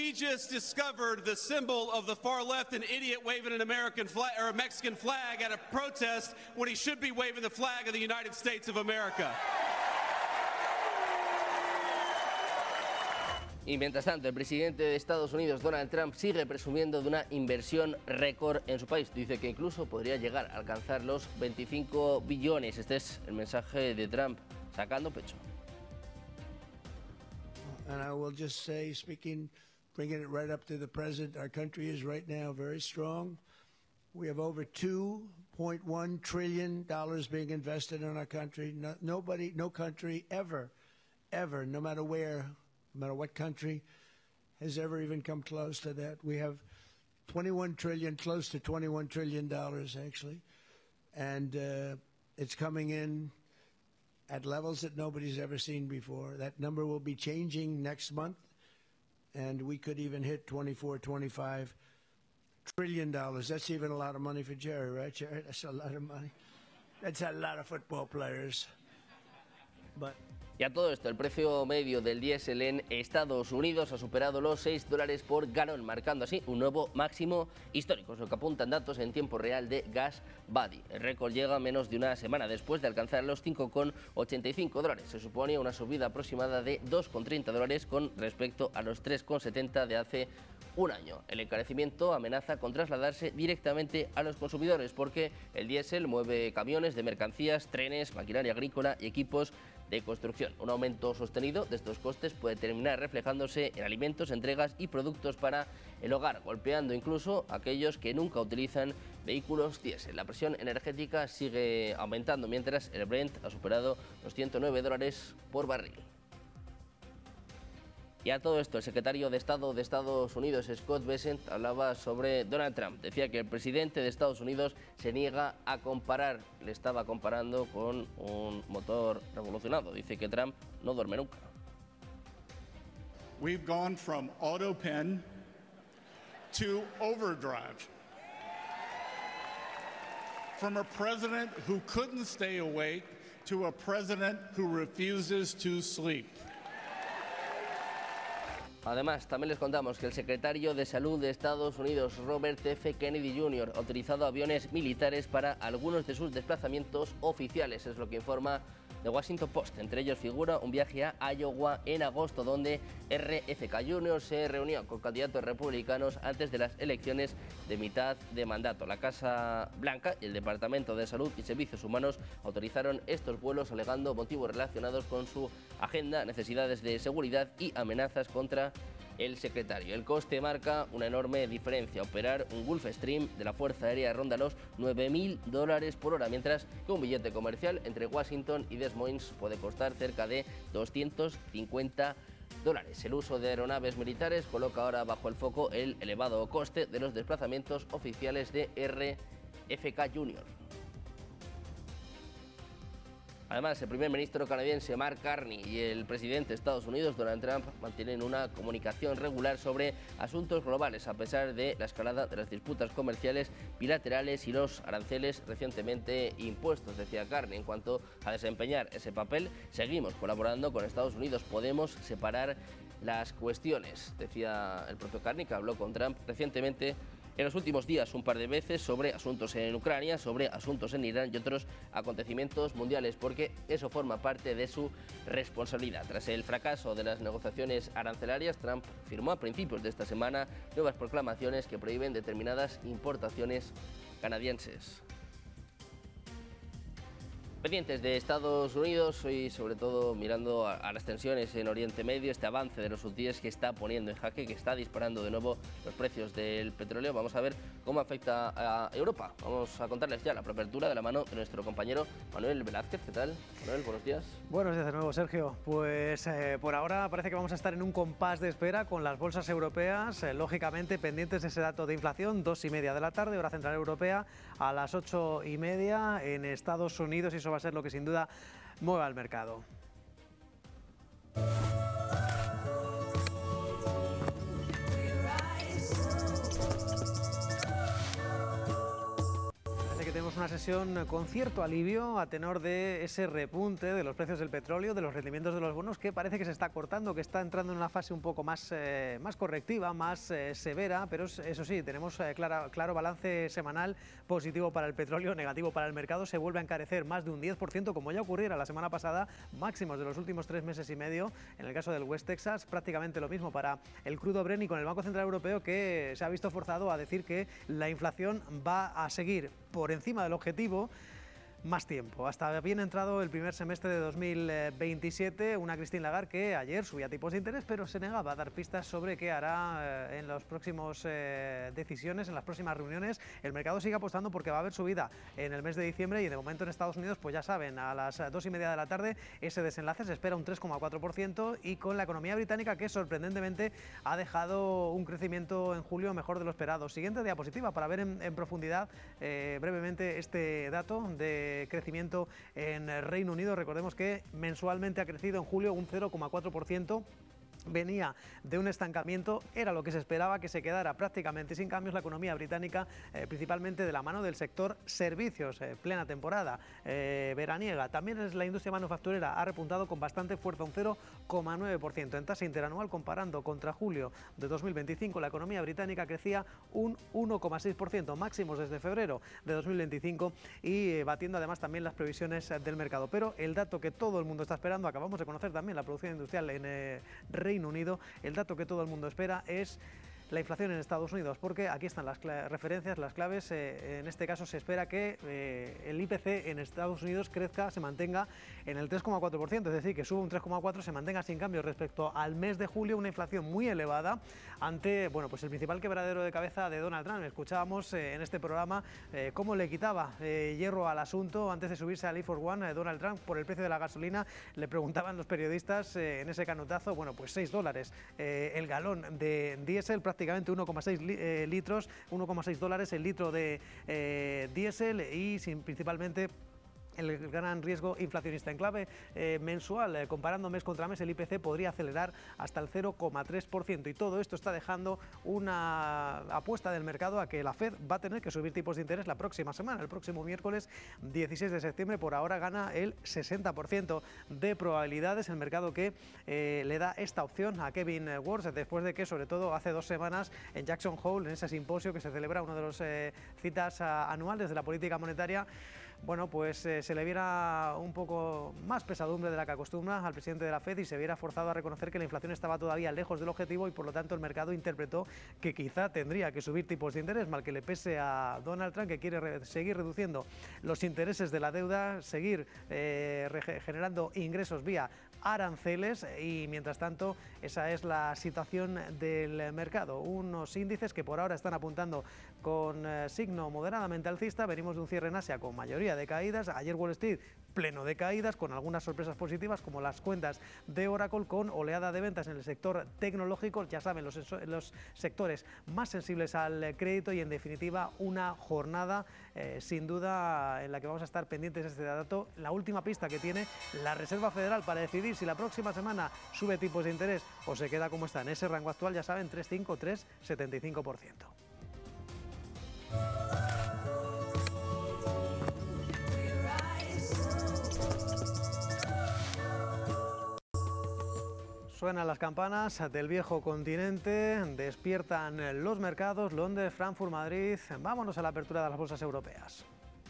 We just discovered the symbol of the far left, an idiot waving an American flag or a Mexican flag at a protest when he should be waving the flag of the United States of America. Y mientras tanto, el presidente de Estados Unidos, Donald Trump, sigue presumiendo de una inversión récord en su país. Dice que incluso podría llegar a alcanzar los 25 billones. Este es el mensaje de Trump, sacando pecho. And I will just say, bringing it right up to the president, our country is right now very strong. We have over $2.1 trillion being invested in our country. No country ever, no matter where, no matter what country, has ever even come close to that. We have close to $21 trillion, actually. And it's coming in at levels that nobody's ever seen before. That number will be changing next month, and we could even hit $24-25 trillion. That's even a lot of money for Jerry, right, Jerry? That's a lot of money. That's a lot of football players. But Y a todo esto, el precio medio del diésel en Estados Unidos ha superado los $6 por galón, marcando así un nuevo máximo histórico, es lo que apuntan datos en tiempo real de GasBuddy. El récord llega menos de una semana después de alcanzar los $5,85. Se supone una subida aproximada de $2,30 con respecto a los $3,70 de hace un año. El encarecimiento amenaza con trasladarse directamente a los consumidores porque el diésel mueve camiones de mercancías, trenes, maquinaria agrícola y equipos de construcción. Un aumento sostenido de estos costes puede terminar reflejándose en alimentos, entregas y productos para el hogar, golpeando incluso a aquellos que nunca utilizan vehículos diésel. La presión energética sigue aumentando mientras el Brent ha superado los $109 por barril. Y a todo esto, el secretario de Estado de Estados Unidos, Scott Bessent, hablaba sobre Donald Trump. Decía que el presidente de Estados Unidos se niega a comparar, le estaba comparando con un motor revolucionado. Dice que Trump no duerme nunca. We've gone from auto pen to overdrive. From a president who couldn't stay awake to a president who refuses to sleep. Además, también les contamos que el secretario de Salud de Estados Unidos, Robert F. Kennedy Jr., ha utilizado aviones militares para algunos de sus desplazamientos oficiales, es lo que informa The Washington Post. Entre ellos figura un viaje a Iowa en agosto, donde RFK Jr. se reunió con candidatos republicanos antes de las elecciones de mitad de mandato. La Casa Blanca y el Departamento de Salud y Servicios Humanos autorizaron estos vuelos alegando motivos relacionados con su agenda, necesidades de seguridad y amenazas contra el secretario. El coste marca una enorme diferencia. Operar un Gulfstream de la Fuerza Aérea ronda los $9.000 por hora, mientras que un billete comercial entre Washington y Des Moines puede costar cerca de $250. El uso de aeronaves militares coloca ahora bajo el foco el elevado coste de los desplazamientos oficiales de RFK Jr. Además, el primer ministro canadiense Mark Carney y el presidente de Estados Unidos, Donald Trump, mantienen una comunicación regular sobre asuntos globales, a pesar de la escalada de las disputas comerciales bilaterales y los aranceles recientemente impuestos. Decía Carney, en cuanto a desempeñar ese papel, seguimos colaborando con Estados Unidos, podemos separar las cuestiones. Decía el propio Carney, que habló con Trump recientemente en los últimos días un par de veces sobre asuntos en Ucrania, sobre asuntos en Irán y otros acontecimientos mundiales, porque eso forma parte de su responsabilidad. Tras el fracaso de las negociaciones arancelarias, Trump firmó a principios de esta semana nuevas proclamaciones que prohíben determinadas importaciones canadienses. Pendientes de Estados Unidos y sobre todo mirando a las tensiones en Oriente Medio, este avance de los hutíes que está poniendo en jaque, que está disparando de nuevo los precios del petróleo. Vamos a ver cómo afecta a Europa. Vamos a contarles ya la preapertura de la mano de nuestro compañero Manuel Velázquez. ¿Qué tal? Manuel, buenos días. Buenos días de nuevo, Sergio. Pues por ahora parece que vamos a estar en un compás de espera con las bolsas europeas, lógicamente pendientes de ese dato de inflación, 2:30 de la tarde, hora central europea, a las 8:30 en Estados Unidos, y eso va a ser lo que sin duda mueva al mercado. Parece que tenemos una sesión con cierto alivio a tenor de ese repunte de los precios del petróleo, de los rendimientos de los bonos, que parece que se está cortando, que está entrando en una fase un poco más correctiva, más severa, pero eso sí, tenemos claro balance semanal positivo para el petróleo, negativo para el mercado. Se vuelve a encarecer más de un 10%, como ya ocurriera la semana pasada, máximos de los últimos 3 meses y medio. En el caso del West Texas, prácticamente lo mismo para el crudo Brent, y con el Banco Central Europeo, que se ha visto forzado a decir que la inflación va a seguir por encima del objetivo más tiempo, hasta bien entrado el primer semestre de 2027. Una Christine Lagarde que ayer subía tipos de interés, pero se negaba a dar pistas sobre qué hará en las próximas decisiones, en las próximas reuniones. El mercado sigue apostando porque va a haber subida en el mes de diciembre, y de momento en Estados Unidos, pues ya saben, a las 2:30 de la tarde ese desenlace, se espera un 3,4%, y con la economía británica, que sorprendentemente ha dejado un crecimiento en julio mejor de lo esperado. Siguiente diapositiva para ver en profundidad brevemente este dato de crecimiento en Reino Unido. Recordemos que mensualmente ha crecido en julio un 0,4%. Venía de un estancamiento, era lo que se esperaba, que se quedara prácticamente sin cambios la economía británica, principalmente de la mano del sector servicios, plena temporada veraniega. También la industria manufacturera ha repuntado con bastante fuerza, un 0,9%. En tasa interanual, comparando contra julio de 2025, la economía británica crecía un 1,6%, máximos desde febrero de 2025, y batiendo además también las previsiones del mercado. Pero el dato que todo el mundo está esperando, acabamos de conocer también la producción industrial en Reino Unido, el dato que todo el mundo espera es la inflación en Estados Unidos, porque aquí están las referencias, las claves. En este caso se espera que el IPC en Estados Unidos crezca, se mantenga en el 3,4%, es decir, que suba un 3,4%, se mantenga sin cambio respecto al mes de julio, una inflación muy elevada ante, bueno, pues el principal quebradero de cabeza de Donald Trump. Escuchábamos en este programa cómo le quitaba hierro al asunto antes de subirse al Air Force One Donald Trump por el precio de la gasolina. Le preguntaban los periodistas en ese canutazo, bueno, pues $6 el galón de diésel, prácticamente 1,6 litros, 1,6 dólares el litro de diésel, y principalmente el gran riesgo inflacionista. En clave mensual, comparando mes contra mes, el IPC podría acelerar hasta el 0,3%, y todo esto está dejando una apuesta del mercado a que la Fed va a tener que subir tipos de interés la próxima semana, el próximo miércoles 16 de septiembre. Por ahora gana el 60% de probabilidades el mercado, que le da esta opción a Kevin Warsh, después de que, sobre todo hace 2 semanas, en Jackson Hole, en ese simposio que se celebra, uno de los citas anuales de la política monetaria, bueno, pues se le viera un poco más pesadumbre de la que acostumbra al presidente de la Fed, y se viera forzado a reconocer que la inflación estaba todavía lejos del objetivo, y por lo tanto el mercado interpretó que quizá tendría que subir tipos de interés, mal que le pese a Donald Trump, que quiere seguir reduciendo los intereses de la deuda, seguir generando ingresos vía aranceles, y mientras tanto esa es la situación del mercado. Unos índices que por ahora están apuntando con signo moderadamente alcista. Venimos de un cierre en Asia con mayoría de caídas. Ayer Wall Street pleno de caídas, con algunas sorpresas positivas como las cuentas de Oracle, con oleada de ventas en el sector tecnológico, ya saben, los sectores más sensibles al crédito, y en definitiva una jornada sin duda en la que vamos a estar pendientes de este dato. La última pista que tiene la Reserva Federal para decidir si la próxima semana sube tipos de interés o se queda como está en ese rango actual, ya saben, 3,5-3,75%. Suenan las campanas del viejo continente, despiertan los mercados, Londres, Frankfurt, Madrid. Vámonos a la apertura de las bolsas europeas.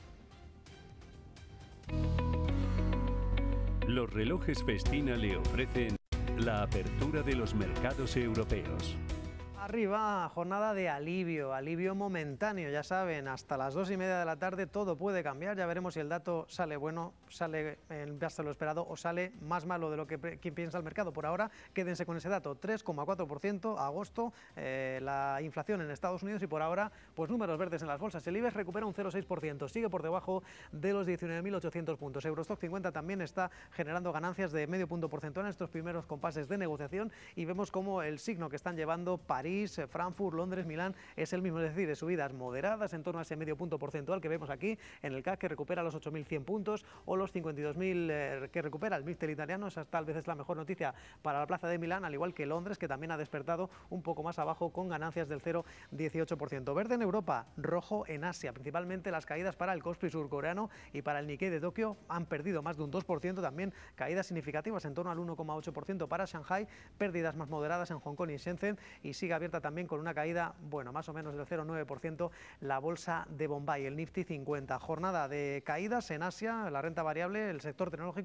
Los relojes Festina le ofrecen la apertura de los mercados europeos. Arriba, jornada de alivio momentáneo, ya saben, hasta las 2:30 de la tarde todo puede cambiar. Ya veremos si el dato sale bueno, sale en base a lo esperado, o sale más malo de lo que piensa el mercado. Por ahora, quédense con ese dato, 3,4% agosto, la inflación en Estados Unidos, y por ahora, pues números verdes en las bolsas. El IBEX recupera un 0,6%, sigue por debajo de los 19.800 puntos. Eurostock 50 también está generando ganancias de medio punto porcentual en estos primeros compases de negociación, y vemos como el signo que están llevando París, Frankfurt, Londres, Milán es el mismo, es decir, de subidas moderadas en torno a ese medio punto porcentual que vemos aquí en el CAC, que recupera los 8.100 puntos, o con los 52.000 que recupera el MIFTEL italiano. Esa tal vez es la mejor noticia para la plaza de Milán, al igual que Londres, que también ha despertado un poco más abajo con ganancias del 0,18%. Verde en Europa, rojo en Asia, principalmente las caídas para el Kospi surcoreano y para el Nikkei de Tokio han perdido más de un 2%, también caídas significativas en torno al 1,8% para Shanghai, pérdidas más moderadas en Hong Kong y Shenzhen, y sigue abierta también con una caída, bueno, más o menos del 0,9% la bolsa de Bombay, el Nifty 50. Jornada de caídas en Asia, la renta variable, el sector tecnológico